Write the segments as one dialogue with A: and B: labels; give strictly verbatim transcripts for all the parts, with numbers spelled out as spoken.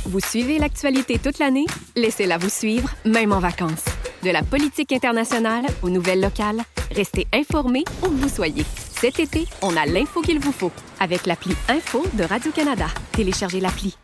A: Vous suivez l'actualité toute l'année? Laissez-la vous suivre, même en vacances. De la politique internationale aux nouvelles locales, restez informés où que vous soyez. Cet été, on a l'info qu'il vous faut avec l'appli Info de Radio-Canada. Téléchargez l'appli.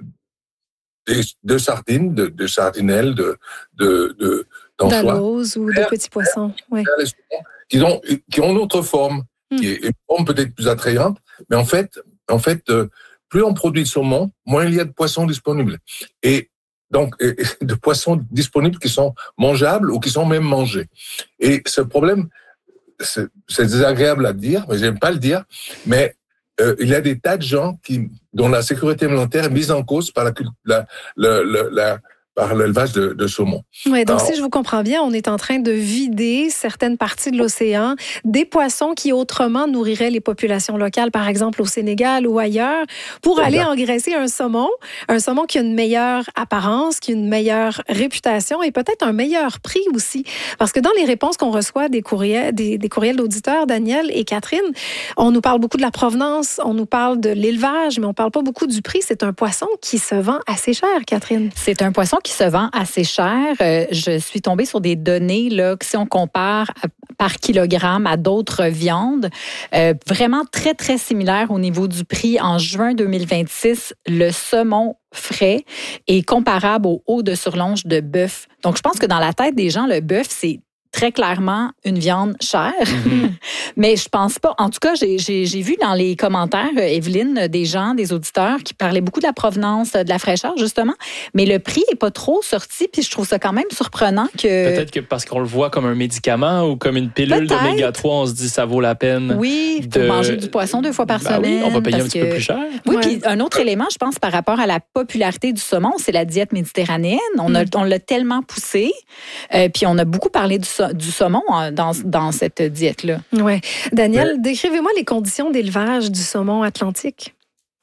B: De, de sardines, de, de sardinelles, de, de, de, d'anchois.
C: D'alose ou de petits poissons. Oui.
B: Qui ont, qui ont une autre forme, mm. qui est une forme peut-être plus attrayante, mais en fait, en fait, euh, plus on produit de saumon, moins il y a de poissons disponibles. Et donc, et, et de poissons disponibles qui sont mangeables ou qui sont même mangés. Et ce problème, c'est, c'est désagréable à dire, mais j'aime pas le dire, mais euh, il y a des tas de gens qui, dont la sécurité alimentaire est mise en cause par la, la, la, la, la par l'élevage de, de saumon.
C: Oui, donc Alors, si je vous comprends bien, on est en train de vider certaines parties de l'océan des poissons qui autrement nourriraient les populations locales, par exemple au Sénégal ou ailleurs, pour exact. aller engraisser un saumon, un saumon qui a une meilleure apparence, qui a une meilleure réputation et peut-être un meilleur prix aussi. Parce que dans les réponses qu'on reçoit des courriels, des, des courriels d'auditeurs, Daniel et Catherine, on nous parle beaucoup de la provenance, on nous parle de l'élevage, mais on ne parle pas beaucoup du prix. C'est un poisson qui se vend assez cher, Catherine.
D: C'est un poisson qui se vend assez cher. Euh, je suis tombée sur des données là, que si on compare à, par kilogramme à d'autres viandes, euh, vraiment très, très similaire au niveau du prix. En juin deux mille vingt-six, le saumon frais est comparable au haut de surlonge de bœuf. Donc, je pense que dans la tête des gens, le bœuf, c'est très clairement une viande chère. Mm-hmm. Mais je pense pas. En tout cas, j'ai, j'ai, j'ai vu dans les commentaires, Evelyne, des gens, des auditeurs qui parlaient beaucoup de la provenance, de la fraîcheur, justement. Mais le prix est pas trop sorti. Puis je trouve ça quand même surprenant que...
E: Peut-être que parce qu'on le voit comme un médicament ou comme une pilule Peut-être. d'oméga trois, on se dit ça vaut la peine.
D: Oui, il faut de... manger du poisson deux fois par
E: ben
D: semaine.
E: Oui, on va payer un petit
D: que...
E: peu plus cher.
D: Oui,
C: ouais.
D: Puis un autre élément, je pense, par rapport à la popularité du saumon, c'est la diète méditerranéenne. On, a, mm. on l'a tellement poussé. Euh, puis on a beaucoup parlé du du saumon dans, dans cette diète-là.
C: Oui. Daniel, Mais... décrivez-moi les conditions d'élevage du saumon atlantique.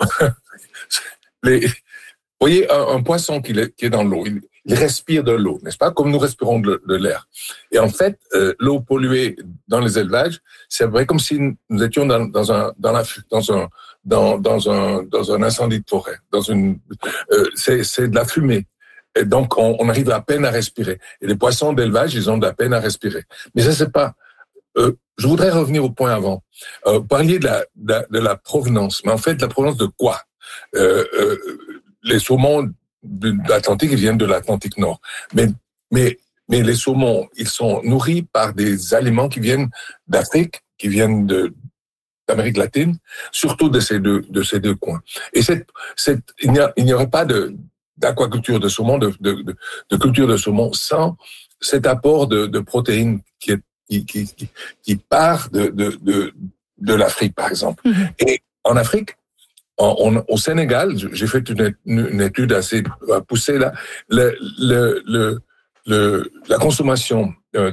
B: les... Vous voyez, un, un poisson qui est, qui est dans l'eau, il, il respire de l'eau, n'est-ce pas? Comme nous respirons de, de l'air. Et en fait, euh, l'eau polluée dans les élevages, c'est vrai comme si nous étions dans, dans un, dans la, dans un, dans, dans un, dans un incendie de forêt. Dans une, euh, c'est, c'est de la fumée. Et donc, on, on arrive à peine à respirer. Et les poissons d'élevage, ils ont de la peine à respirer. Mais ça, c'est pas... Euh, je voudrais revenir au point avant. Euh, parliez de la, de, la, de la provenance. Mais en fait, la provenance de quoi? euh, euh, Les saumons de l'Atlantique, ils viennent de l'Atlantique Nord. Mais, mais, mais les saumons, ils sont nourris par des aliments qui viennent d'Afrique, qui viennent de... d'Amérique latine, surtout de ces deux, de ces deux coins. Et cette, cette, il n'y a, il n'y aurait pas de... d'aquaculture de saumon, de, de, de, de culture de saumon, sans cet apport de, de protéines qui, est, qui, qui, qui, qui part de, de, de, de l'Afrique, par exemple. Mm-hmm. Et en Afrique, en, en, au Sénégal, j'ai fait une, une étude assez poussée là, le, le, le, le, la consommation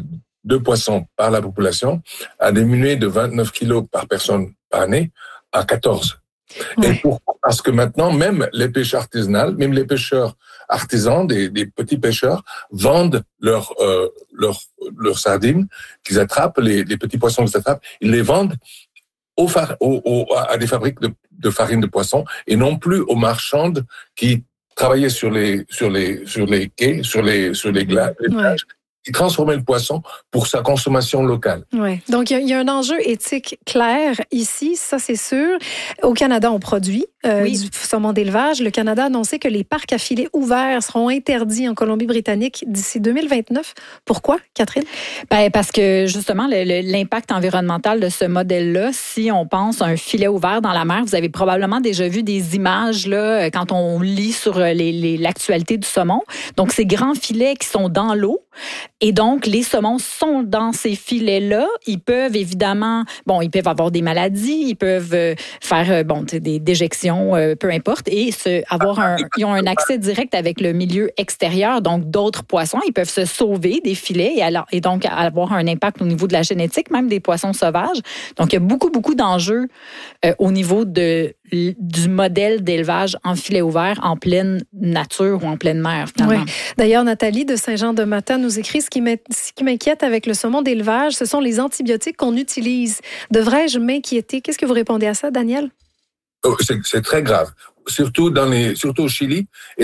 B: de poissons par la population a diminué de vingt-neuf kilos par personne par année à quatorze. Ouais. Et pourquoi? Parce que maintenant, même les pêcheurs artisanaux, même les pêcheurs artisans, des, des petits pêcheurs, vendent leurs euh, leurs leurs sardines qu'ils attrapent, les, les petits poissons qu'ils attrapent, ils les vendent aux, aux, aux, à des fabriques de, de farine de poisson et non plus aux marchandes qui travaillaient sur les sur les sur les quais, sur les sur les glaces. Ouais. Il transformait le poisson pour sa consommation locale.
C: Oui. Donc, il y, y a un enjeu éthique clair ici, ça c'est sûr. Au Canada, on produit euh, oui. du saumon d'élevage. Le Canada a annoncé que les parcs à filets ouverts seront interdits en Colombie-Britannique d'ici deux mille vingt-neuf. Pourquoi, Catherine?
D: Ben, parce que, justement, le, le, l'impact environnemental de ce modèle-là, si on pense à un filet ouvert dans la mer, vous avez probablement déjà vu des images là, quand on lit sur les, les, l'actualité du saumon. Donc, ces grands filets qui sont dans l'eau. Et donc, les saumons sont dans ces filets-là. Ils peuvent évidemment, bon, ils peuvent avoir des maladies, ils peuvent faire, bon, des déjections, euh, peu importe, et se, avoir un, ils ont un accès direct avec le milieu extérieur, donc d'autres poissons. Ils peuvent se sauver des filets et, alors, et donc avoir un impact au niveau de la génétique, même des poissons sauvages. Donc, il y a beaucoup, beaucoup d'enjeux euh, au niveau de, du modèle d'élevage en filet ouvert, en pleine nature ou en pleine mer, finalement.
C: Oui. D'ailleurs, Nathalie de Saint-Jean-de-Matane nous écrit ce qui, ce qui m'inquiète avec le saumon d'élevage, ce sont les antibiotiques qu'on utilise. Devrais-je m'inquiéter? Qu'est-ce que vous répondez à ça, Daniel?
B: Oh, c'est, c'est très grave, surtout dans les, surtout au Chili. Et